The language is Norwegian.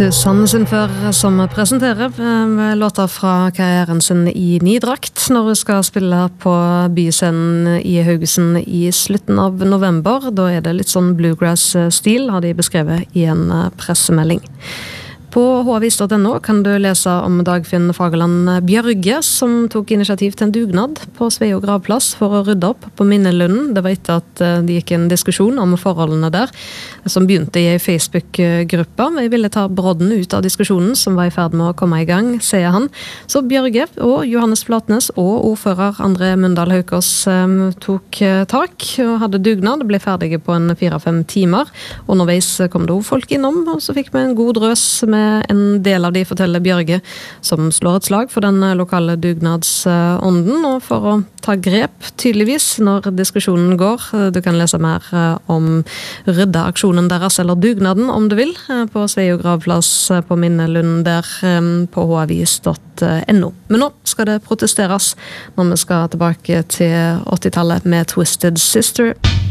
Susanne sin før som presenterer låter fra karrieren sin i Nidrakt når hun skal spille på byscenen i Haugesund i slutten av november. Da det litt sånn bluegrass-stil, har de beskrevet i en pressemelding. På havis.no kan du lese om Dagfinn Fagerland Bjørge, som tok initiativ til en dugnad på Sveio gravplass for å rydde opp på Minnelunden. Det var etter at det gikk en diskusjon om forholdene der, som begynte i en Facebook-gruppe. Vi ville ta brodden ut av diskusjonen som var i ferd med å komme i gang, sier han. Så Bjørge og Johannes Flatnes og ordfører André Mundal Haukås tok tak og hadde dugnad. Det ble ferdige på en 4-5 timer. Underveis kom det også folk innom, og så fikk vi en god drøs med en del av de, forteller Bjørge, som slår et slag for den lokale dugnadsånden, og for å ta grep tydeligvis når diskusjonen går. Du kan lese mer om ryddeaksjonen deres, eller dugnaden om du vil, på Sveio gravplass på Minnelunden der på havis.no. Men nå skal det protesteres når vi skal tilbake til 80-tallet med Twisted Sister.